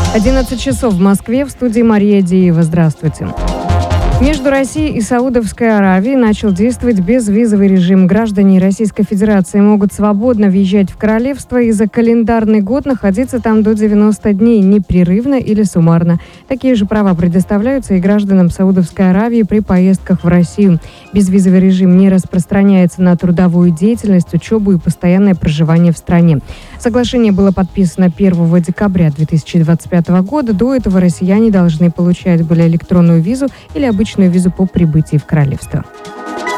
11 часов в Москве, в студии Мария Диева. Здравствуйте. Между Россией и Саудовской Аравией начал действовать безвизовый режим. Граждане Российской Федерации могут свободно въезжать в королевство и за календарный год находиться там до 90 дней, непрерывно или суммарно. Такие же права предоставляются и гражданам Саудовской Аравии при поездках в Россию. Безвизовый режим не распространяется на трудовую деятельность, учебу и постоянное проживание в стране. Соглашение было подписано 1 декабря 2025 года. До этого россияне должны получать были электронную визу или обычную визу по прибытии в королевство.